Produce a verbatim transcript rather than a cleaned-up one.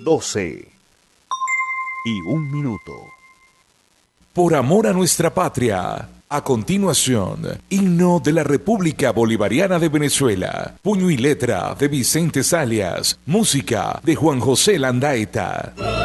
doce y un minuto. Por amor a nuestra patria. A continuación, himno de la República Bolivariana de Venezuela. Puño y letra de Vicente Salias. Música de Juan José Landaeta.